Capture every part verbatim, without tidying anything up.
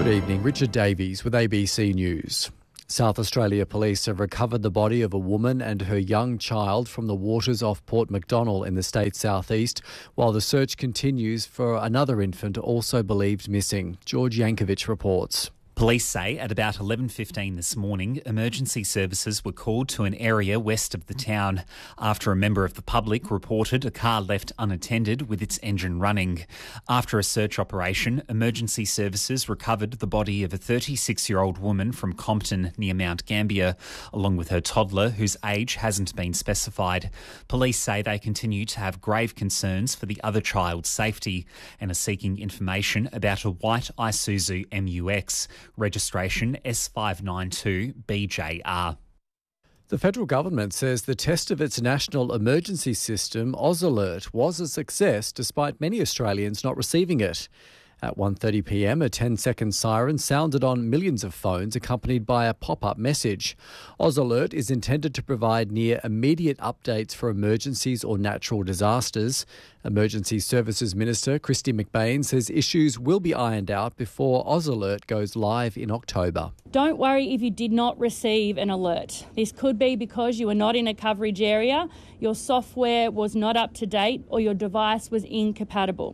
evening, Richard Davies with A B C News. South Australia Police have recovered the body of a woman and her young child from the waters off Port MacDonnell in the state's southeast, while the search continues for another infant also believed missing. George Yankovic reports. Police say at about eleven fifteen this morning, emergency services were called to an area west of the town after a member of the public reported a car left unattended with its engine running. After a search operation, emergency services recovered the body of a thirty-six-year-old woman from Compton near Mount Gambier, along with her toddler, whose age hasn't been specified. Police say they continue to have grave concerns for the other child's safety and are seeking information about a white Isuzu M U X. Registration S five nine two B J R. The federal government says the test of its national emergency system, AusAlert, was a success despite many Australians not receiving it. At one thirty p m, a ten-second siren sounded on millions of phones, accompanied by a pop-up message. AusAlert is intended to provide near immediate updates for emergencies or natural disasters. Emergency Services Minister Kristy McBain says issues will be ironed out before AusAlert goes live in October. Don't worry if you did not receive an alert. This could be because you were not in a coverage area, your software was not up to date, or your device was incompatible.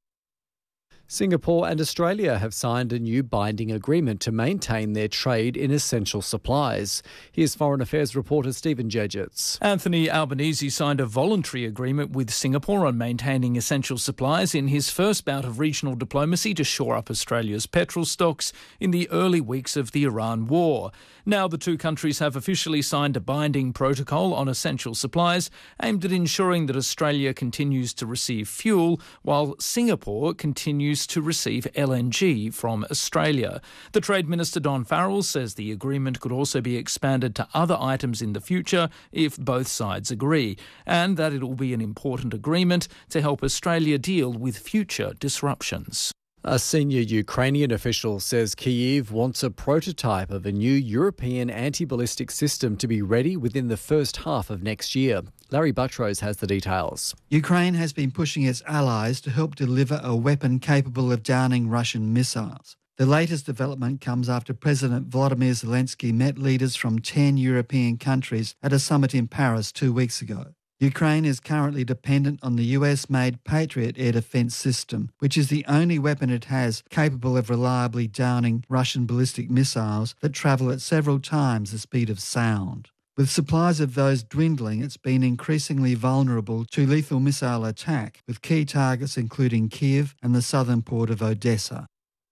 Singapore and Australia have signed a new binding agreement to maintain their trade in essential supplies. Here's Foreign Affairs reporter Stephen Jedgetts. Anthony Albanese signed a voluntary agreement with Singapore on maintaining essential supplies in his first bout of regional diplomacy to shore up Australia's petrol stocks in the early weeks of the Iran war. Now the two countries have officially signed a binding protocol on essential supplies aimed at ensuring that Australia continues to receive fuel while Singapore continues to receive L N G from Australia. The Trade Minister Don Farrell says the agreement could also be expanded to other items in the future if both sides agree, and that it will be an important agreement to help Australia deal with future disruptions. A senior Ukrainian official says Kyiv wants a prototype of a new European anti-ballistic system to be ready within the first half of next year. Larry Buttrose has the details. Ukraine has been pushing its allies to help deliver a weapon capable of downing Russian missiles. The latest development comes after President Volodymyr Zelensky met leaders from ten European countries at a summit in Paris two weeks ago. Ukraine is currently dependent on the U S-made Patriot air defence system, which is the only weapon it has capable of reliably downing Russian ballistic missiles that travel at several times the speed of sound. With supplies of those dwindling, it's been increasingly vulnerable to lethal missile attack, with key targets including Kyiv and the southern port of Odessa.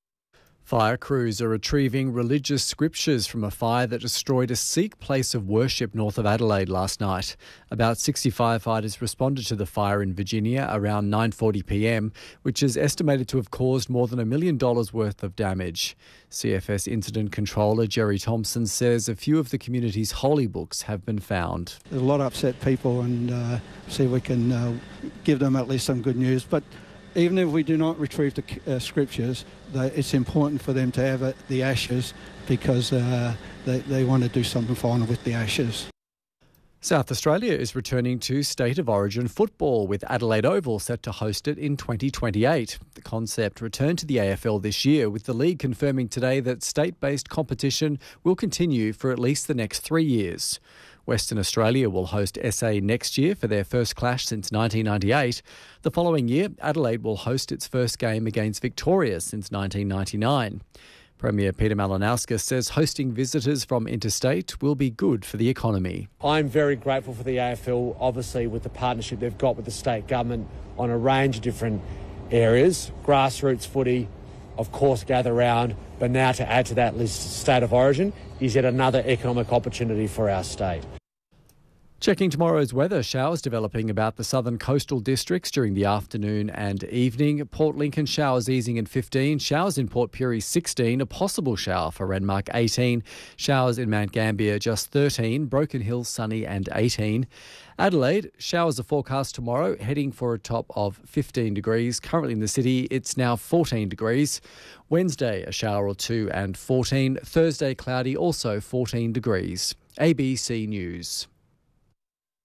Fire crews are retrieving religious scriptures from a fire that destroyed a Sikh place of worship north of Adelaide last night. About sixty firefighters responded to the fire in Virginia around nine forty p m, which is estimated to have caused more than a million dollars worth of damage. C F S Incident Controller Jerry Thompson says a few of the community's holy books have been found. There's a lot of upset people, and uh, see if we can uh, give them at least some good news. But even if we do not retrieve the uh, scriptures, they, it's important for them to have uh, the ashes because uh, they, they want to do something final with the ashes. South Australia is returning to State of Origin football, with Adelaide Oval set to host it in twenty twenty-eight. The concept returned to the A F L this year, with the league confirming today that state-based competition will continue for at least the next three years. Western Australia will host S A next year for their first clash since nineteen ninety-eight. The following year, Adelaide will host its first game against Victoria since nineteen ninety-nine. Premier Peter Malinauskas says hosting visitors from interstate will be good for the economy. I'm very grateful for the A F L, obviously, with the partnership they've got with the state government on a range of different areas. Grassroots footy, of course, gather round, but now to add to that list State of Origin is yet another economic opportunity for our state. Checking tomorrow's weather, showers developing about the southern coastal districts during the afternoon and evening. Port Lincoln showers easing in fifteen, showers in Port Pirie sixteen, a possible shower for Renmark eighteen, showers in Mount Gambier just thirteen, Broken Hill sunny and eighteen. Adelaide, showers are forecast tomorrow, heading for a top of fifteen degrees. Currently in the city, it's now fourteen degrees. Wednesday, a shower or two and fourteen. Thursday, cloudy, also fourteen degrees. A B C News.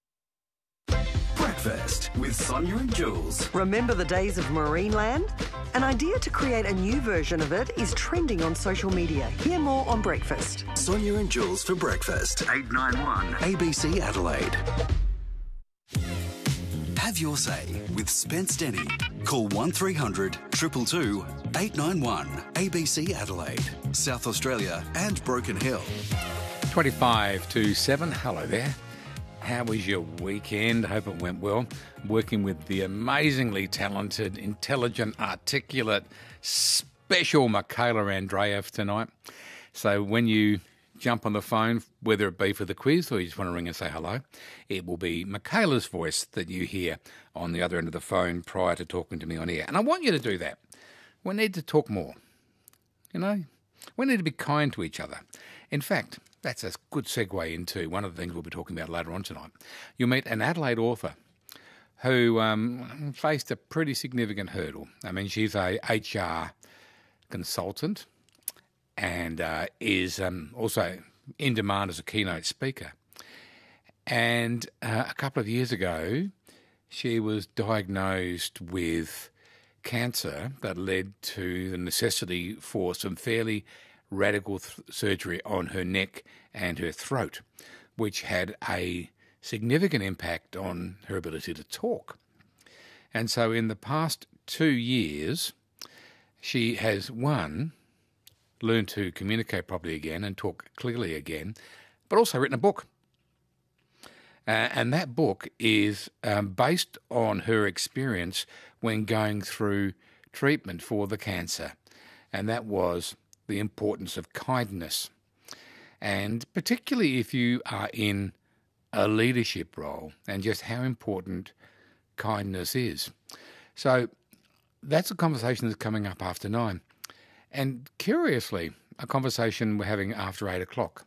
Breakfast with Sonia and Jules. Remember the days of Marineland? An idea to create a new version of it is trending on social media. Hear more on Breakfast. Sonia and Jules for Breakfast. eight nine one A B C Adelaide. Have your say with Spence Denny. Call one three hundred two two two eight nine one. A B C Adelaide, South Australia and Broken Hill. twenty-five to seven. Hello there. How was your weekend? Hope it went well. Working with the amazingly talented, intelligent, articulate, special Michaela Andreev tonight. So when you jump on the phone, whether it be for the quiz or you just want to ring and say hello, it will be Michaela's voice that you hear on the other end of the phone prior to talking to me on air. And I want you to do that. We need to talk more. You know, we need to be kind to each other. In fact, that's a good segue into one of the things we'll be talking about later on tonight. You'll meet an Adelaide author who um, faced a pretty significant hurdle. I mean, she's a H R consultant and uh, is um, also in demand as a keynote speaker. And uh, a couple of years ago, she was diagnosed with cancer that led to the necessity for some fairly radical th- surgery on her neck and her throat, which had a significant impact on her ability to talk. And so in the past two years, she has, one, learned to communicate properly again and talk clearly again, but also written a book. Uh, and that book is um, based on her experience when going through treatment for the cancer. And that was the importance of kindness. And particularly if you are in a leadership role, and just how important kindness is. So that's a conversation that's coming up after nine. And curiously, a conversation we're having after eight o'clock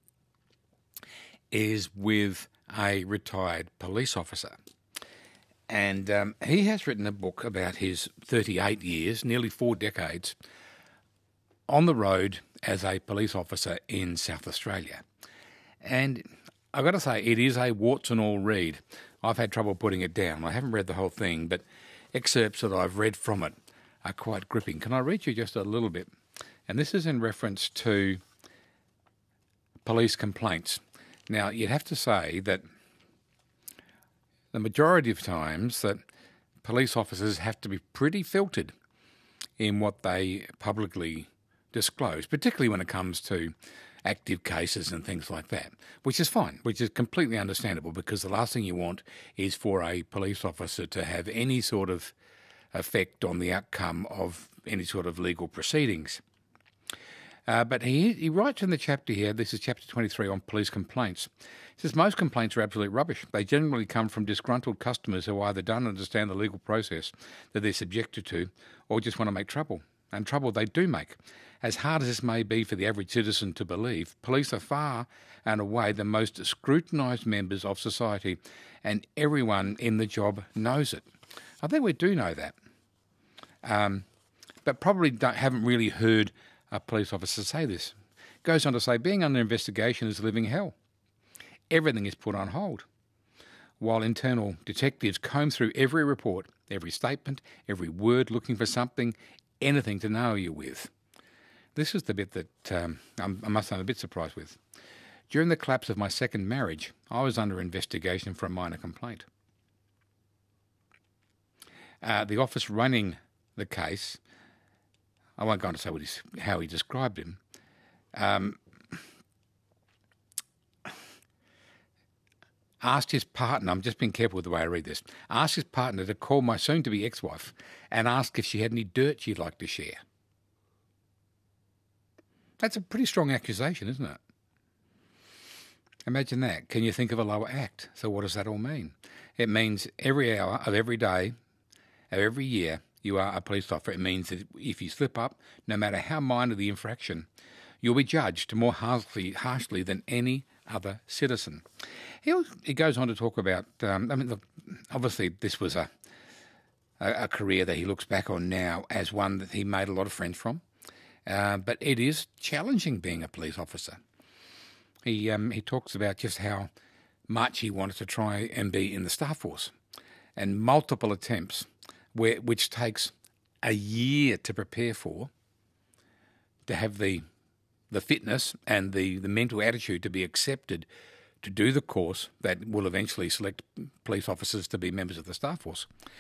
is with a retired police officer. And um, he has written a book about his thirty-eight years, nearly four decades, on the road as a police officer in South Australia. And I've got to say, it is a warts and all read. I've had trouble putting it down. I haven't read the whole thing, but excerpts that I've read from it are quite gripping. Can I read you just a little bit? And this is in reference to police complaints. Now, you'd have to say that the majority of times that police officers have to be pretty filtered in what they publicly disclose, particularly when it comes to active cases and things like that, which is fine, which is completely understandable, because the last thing you want is for a police officer to have any sort of effect on the outcome of any sort of legal proceedings. Uh, but he, he writes in the chapter here, this is chapter twenty-three on police complaints. He says, most complaints are absolute rubbish. They generally come from disgruntled customers who either don't understand the legal process that they're subjected to or just want to make trouble. And trouble they do make. As hard as this may be for the average citizen to believe, police are far and away the most scrutinised members of society, and everyone in the job knows it. I think we do know that, um, but probably don't, haven't really heard a police officer say this. Goes on to say, being under investigation is living hell. Everything is put on hold, while internal detectives comb through every report, every statement, every word, looking for something, anything to nail you with. This is the bit that um, I'm, I must say I'm a bit surprised with. During the collapse of my second marriage, I was under investigation for a minor complaint. Uh, the office running the case, I won't go on to say what he's, how he described him, um, asked his partner, I'm just being careful with the way I read this, asked his partner to call my soon-to-be ex-wife and ask if she had any dirt she'd like to share. That's a pretty strong accusation, isn't it? Imagine that. Can you think of a lower act? So what does that all mean? It means every hour of every day, of every year, you are a police officer. It means that if you slip up, no matter how minor the infraction, you'll be judged more harshly, harshly than any other citizen. He, he goes on to talk about, um, I mean, look, obviously this was a, a, a career that he looks back on now as one that he made a lot of friends from. Uh, but it is challenging being a police officer. He um, he talks about just how much he wanted to try and be in the staff force, and multiple attempts, where which takes a year to prepare for, to have the the fitness and the, the mental attitude to be accepted to do the course that will eventually select police officers to be members of the staff force.